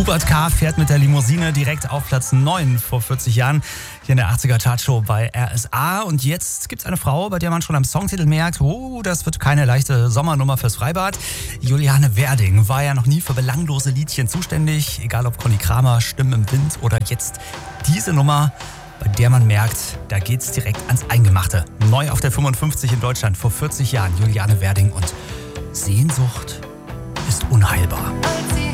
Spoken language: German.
Hubert K. fährt mit der Limousine direkt auf Platz 9 vor 40 Jahren hier in der 80er Chartshow bei RSA. Und jetzt gibt es eine Frau, bei der man schon am Songtitel merkt, das wird keine leichte Sommernummer fürs Freibad. Juliane Werding war ja noch nie für belanglose Liedchen zuständig, egal ob Conny Kramer, Stimmen im Wind oder jetzt diese Nummer, bei der man merkt, da geht's direkt ans Eingemachte. Neu auf der 55 in Deutschland vor 40 Jahren, Juliane Werding, und Sehnsucht ist unheilbar.